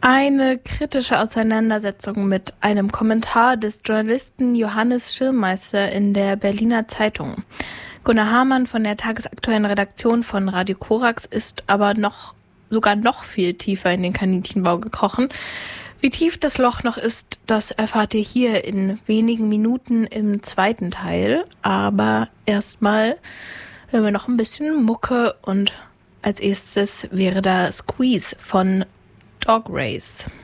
Eine kritische Auseinandersetzung mit einem Kommentar des Journalisten Johannes Schirmmeister in der Berliner Zeitung. Gunnar Hamann von der tagesaktuellen Redaktion von Radio Korax ist aber sogar noch viel tiefer in den Kaninchenbau gekrochen. Wie tief das Loch noch ist, das erfahrt ihr hier in wenigen Minuten im zweiten Teil. Aber erstmal hören wir noch ein bisschen Mucke und als erstes wäre da Squeeze von Dog Race.